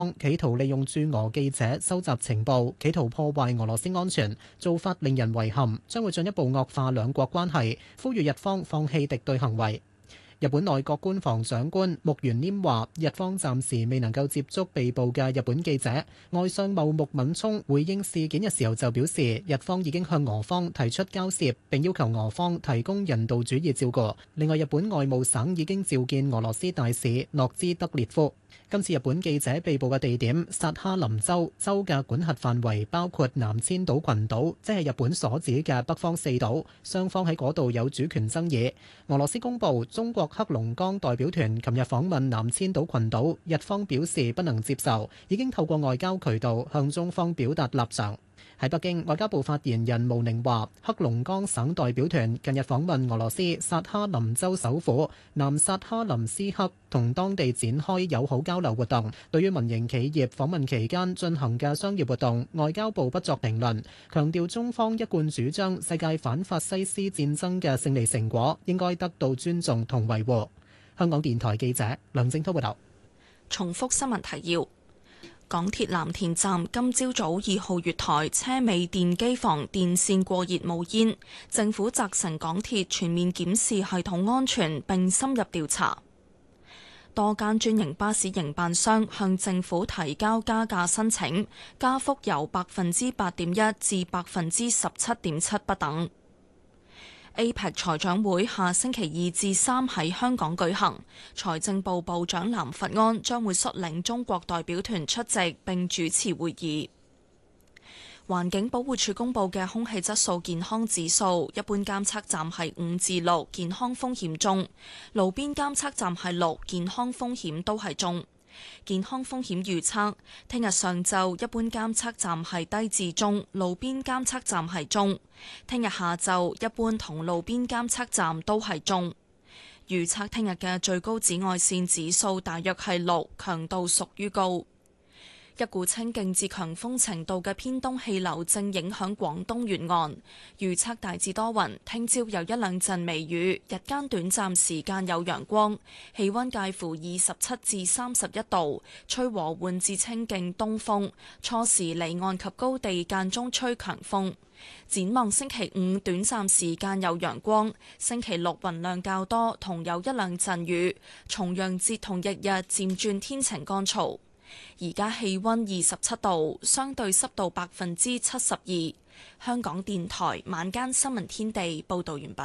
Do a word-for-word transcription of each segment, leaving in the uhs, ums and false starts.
企圖利用駐俄記者收集情報，企圖破壞俄羅斯安全，做法令人遺憾，將會進一步惡化兩國關係，呼籲日方放棄敵對行為。日本內閣官房長官木原稔話：日方暫時未能夠接觸被捕嘅日本記者。外相茂木敏充回應事件嘅時候就表示，日方已經向俄方提出交涉，並要求俄方提供人道主義照顧。另外，日本外務省已經召見俄羅斯大使諾茲德列夫。今次日本記者被捕嘅地點薩哈林州，州嘅管轄範圍包括南千島群島，即係日本所指嘅北方四島。雙方喺嗰度有主權爭議。俄羅斯公布中國黑龍江代表團琴日訪問南千島群島，日方表示不能接受，已經透過外交渠道向中方表達立場。喺北京，外交部發言人毛寧話：黑龍江省代表團近日訪問俄羅斯薩哈林州首府南薩哈林斯克，同當地展開友好交流活動。對於民營企業訪問期間進行嘅商業活動，外交部不作評論，強調中方一貫主張世界反法西斯戰爭嘅勝利成果應該得到尊重同維護。香港電台記者梁正滔報道。 重複新聞提要。港鐵藍田站今朝早二號月台車尾電機房電線過熱冒煙，政府責成港鐵全面檢視系統安全並深入調查。多間專營巴士營辦商向政府提交加價申請，加幅由百分之八點一至百分之十七點七不等。A P E C 財長會下星期二至三喺香港舉行，財政部部長藍佛安將會率領中國代表團出席並主持會議。環境保護署公布嘅空氣質素健康指數，一般監測站係五至六，健康風險中；路邊監測站係六，健康風險都係中。健康風險預測，聽日上晝一般監測站係低至中，路邊監測站係中；聽日下晝一般同路邊監測站都係中。預測聽日嘅最高紫外線指數大約係六，強度屬於高。一股清勁至強風程度嘅偏東氣流正影響廣東沿岸，預測大致多雲，聽朝有一兩陣微雨，日間短暫時間有陽光，氣溫介乎二十七至三十一度，吹和緩至清勁東風，初時離岸及高地間中吹強風。展望星期五短暫時間有陽光，星期六雲量較多，同有一兩陣雨，重陽節同日日漸轉天晴乾燥。而家氣溫二十七度，相對濕度百分之七十二。香港電台晚間新聞天地報道完畢。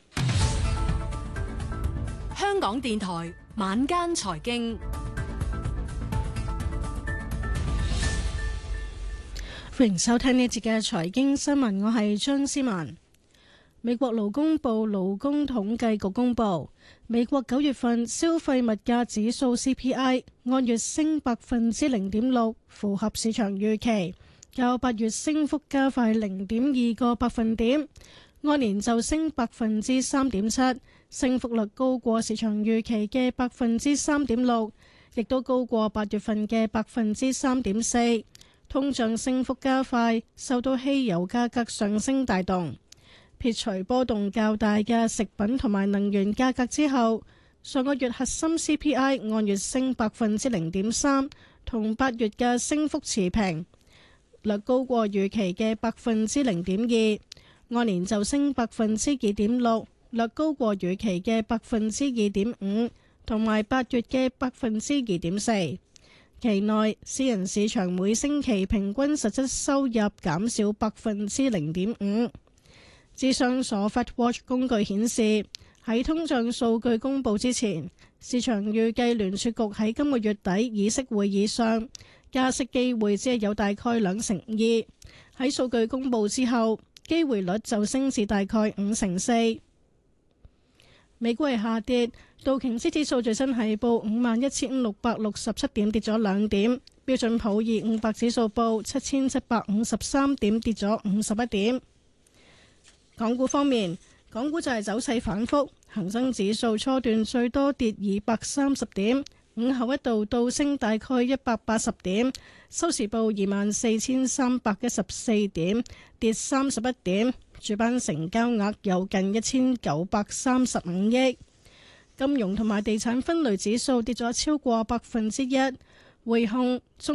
香港電台晚間財經， 歡迎收聽呢一節嘅財經新聞，我係張思文。美國勞工部勞工統計局公布，美國九月份消費物價指數 C P I 按月升百分之零點六，符合市場預期，較八月升幅加快零點二個百分點，按年就升百分之三點七，升幅率高過市場預期嘅百分之三點六，亦都高過八月份嘅百分之三點四。通脹升幅加快，受到汽油價格上升帶動。撇除波動較大嘅食品同埋能源價格之後，上個月核心 C P I 按月升百分之零點三，同八月嘅升幅持平，略高過預期嘅百分之零點二，按年就升百分之二點六，略高過預期嘅百分之二點五，同埋八月嘅百分之二點四。期內私人市場每星期平均實質收入減少百分之零點五。諮商所 FedWatch 工具顯示，喺通脹數據公佈之前，市場預計聯儲局喺今個月底議息會議上加息機會只係有大概兩成二。喺數據公佈之後，機會率就升至大概五成四。美股係下跌，道瓊斯指數最新係報五萬一千六百六十七點，跌咗兩點；標準普爾五百指數報七千七百五十三點，跌咗五十一點。港股方面，港股就係走勢反覆，恒生指數初段最多跌二百三十點，午後一度倒升大概一百八十點，收市報二萬四千三百一十四點，跌三十一點。主板成交額有近一千九百三十五億。金融同埋地產分類指數跌咗超過百分之一， 匯控、中